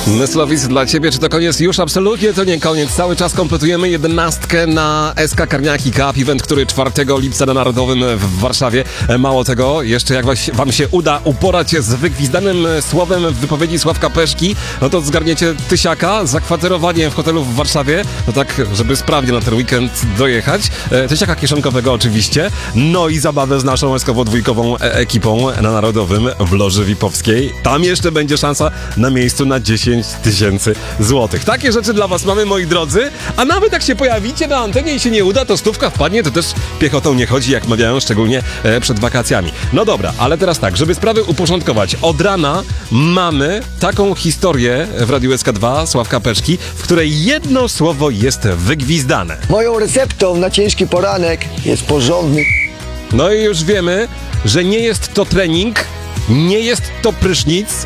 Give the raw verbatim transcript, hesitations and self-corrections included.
Myslowic dla ciebie, czy to koniec? Już absolutnie to nie koniec. Cały czas kompletujemy jedenastkę na S K Karniaki Cup, event, który czwartego lipca na Narodowym w Warszawie. Mało tego, jeszcze jak wam się uda uporać z wygwizdanym słowem w wypowiedzi Sławka Peszki, no to zgarniecie tysiaka, zakwaterowanie w hotelu w Warszawie, no tak, żeby sprawnie na ten weekend dojechać. Tysiaka kieszonkowego oczywiście, no i zabawę z naszą eskowo-dwójkową ekipą na Narodowym w Loży Wipowskiej. Tam jeszcze będzie szansa na miejscu na dziesięć tysięcy złotych. Takie rzeczy dla was mamy, moi drodzy, a nawet jak się pojawicie na antenie i się nie uda, to stówka wpadnie, to też piechotą nie chodzi, jak mawiają, szczególnie e, przed wakacjami. No dobra, ale teraz tak, żeby sprawy uporządkować. Od rana mamy taką historię w Radiu S K dwa Sławka Peszki, w której jedno słowo jest wygwizdane. Moją receptą na ciężki poranek jest porządny... No i już wiemy, że nie jest to trening, nie jest to prysznic,